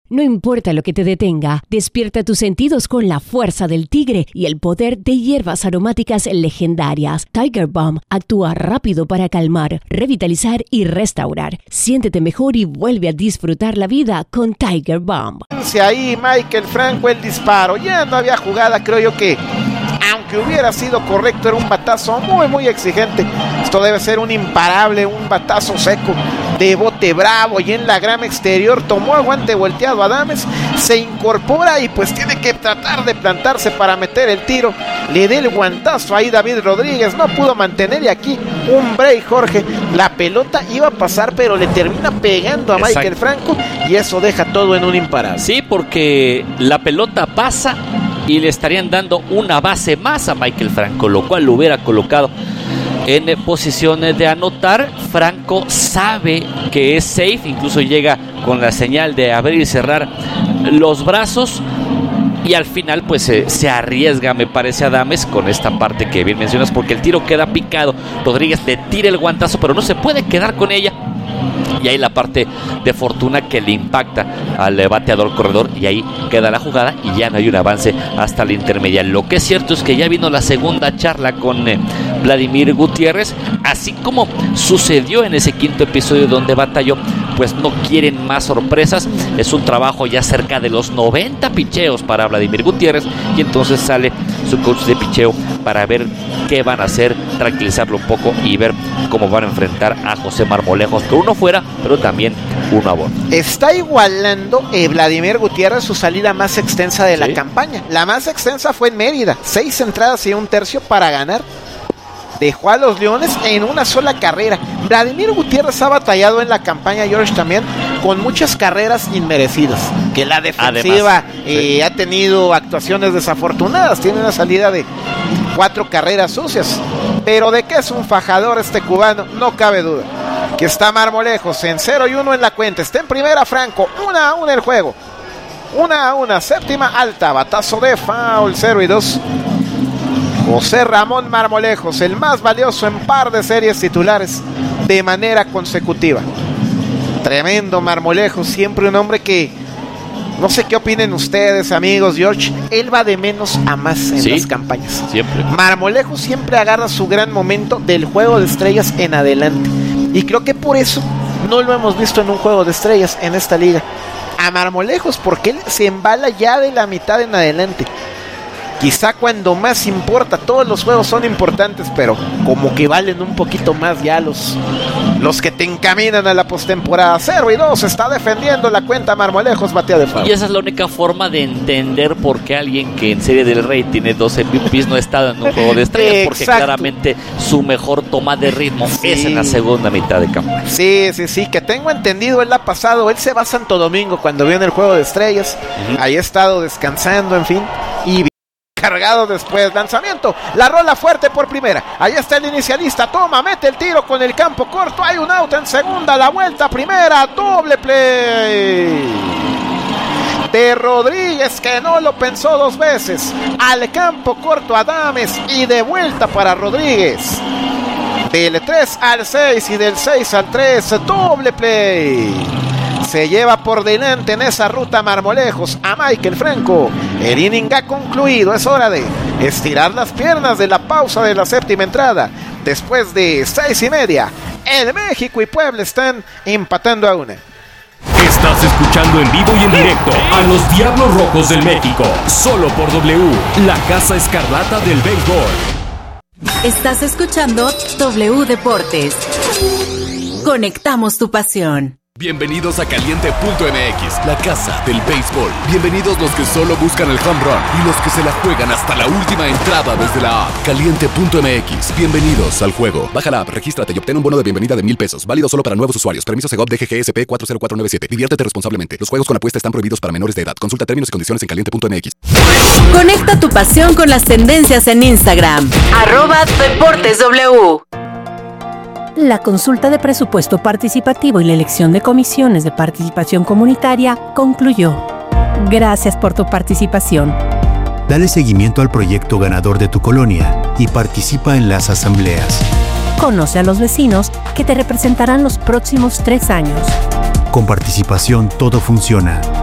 No importa lo que te detenga, despierta tus sentidos con la fuerza del tigre y el poder de hierbas aromáticas legendarias. Tiger Balm actúa rápido para calmar, revitalizar y restaurar. Siéntete mejor y vuelve a disfrutar la vida con Tiger Balm. Ahí Michael Franco el disparo. Ya no había jugada, creo yo que aunque hubiera sido correcto, era un batazo muy exigente. Esto debe ser un imparable, un batazo seco de bote bravo y en la grama exterior tomó el guante volteado Adames, se incorpora y pues tiene que tratar de plantarse para meter el tiro. Le dé el guantazo ahí David Rodríguez, no pudo mantener y aquí un break Jorge. La pelota iba a pasar pero le termina pegando a Michael Franco y eso deja todo en un imparable. Sí, porque la pelota pasa y le estarían dando una base más a Michael Franco, lo cual lo hubiera colocado en posiciones de anotar. Franco sabe que es safe, incluso llega con la señal de abrir y cerrar los brazos y al final pues se arriesga, me parece, Adames con esta parte que bien mencionas, porque el tiro queda picado. Rodríguez le tira el guantazo pero no se puede quedar con ella. Y ahí la parte de fortuna que le impacta al bateador corredor y ahí queda la jugada y ya no hay un avance hasta la intermedia. Lo que es cierto es que ya vino la segunda charla con Vladimir Gutiérrez, así como sucedió en ese quinto episodio donde batalló, pues no quieren más sorpresas. Es un trabajo ya cerca de los 90 picheos para Vladimir Gutiérrez y entonces sale su coach de picheo para ver qué van a hacer, tranquilizarlo un poco y ver cómo van a enfrentar a José Marmolejos, con uno fuera pero también uno a bordo. Está igualando Vladimir Gutiérrez su salida más extensa de la campaña. La más extensa fue en Mérida, 6 entradas y un tercio para ganar. Dejó a los Leones en una sola carrera. Vladimir Gutiérrez ha batallado en la campaña, George, también con muchas carreras inmerecidas. Que la defensiva ha tenido actuaciones desafortunadas. Tiene una salida de 4 carreras sucias. Pero de que es un fajador este cubano, no cabe duda. Que está Marmolejos en 0-1 en la cuenta. Está en primera Franco, 1-1 el juego. 1-1, séptima alta, batazo de foul, 0-2. José Ramón Marmolejos, el más valioso en par de series titulares de manera consecutiva. Tremendo Marmolejos, siempre un hombre que, no sé qué opinen ustedes, amigos, George, él va de menos a más en las campañas. Siempre. Marmolejos siempre agarra su gran momento del juego de estrellas en adelante. Y creo que por eso no lo hemos visto en un juego de estrellas en esta liga. A Marmolejos, porque él se embala ya de la mitad en adelante. Quizá cuando más importa, todos los juegos son importantes, pero como que valen un poquito más ya los que te encaminan a la postemporada. 0-2, está defendiendo la cuenta Marmolejos, batea de foul. Y esa es la única forma de entender por qué alguien que en Serie del Rey tiene 12 MVPs no está en un juego de estrellas, porque claramente su mejor toma de ritmo es en la segunda mitad de campo. Sí, que tengo entendido, él ha pasado, él se va a Santo Domingo cuando viene el juego de estrellas, ahí ha estado descansando, en fin, y cargado después, lanzamiento, la rola fuerte por primera, ahí está el inicialista, toma, mete el tiro con el campo corto, hay un out en segunda, la vuelta primera, doble play de Rodríguez que no lo pensó dos veces, al campo corto Adames y de vuelta para Rodríguez, del 3 al 6 y del 6 al 3, doble play. Se lleva por delante en esa ruta Marmolejos a Michael Franco. El inning ha concluido. Es hora de estirar las piernas de la pausa de la séptima entrada. Después de 6:30, el México y Puebla están empatando a 1. Estás escuchando en vivo y en directo a los Diablos Rojos del México. Solo por W, la Casa Escarlata del béisbol. Estás escuchando W Deportes. Conectamos tu pasión. Bienvenidos a Caliente.mx, la casa del béisbol. Bienvenidos los que solo buscan el home run y los que se la juegan hasta la última entrada desde la app. Caliente.mx, bienvenidos al juego. Baja la app, regístrate y obtén un bono de bienvenida de $1,000. Válido solo para nuevos usuarios. Permiso Segov DGGSP 40497. Diviértete responsablemente. Los juegos con apuesta están prohibidos para menores de edad. Consulta términos y condiciones en Caliente.mx. Conecta tu pasión con las tendencias en Instagram. @DeportesW. La consulta de presupuesto participativo y la elección de comisiones de participación comunitaria concluyó. Gracias por tu participación. Dale seguimiento al proyecto ganador de tu colonia y participa en las asambleas. Conoce a los vecinos que te representarán los próximos 3 años. Con participación todo funciona.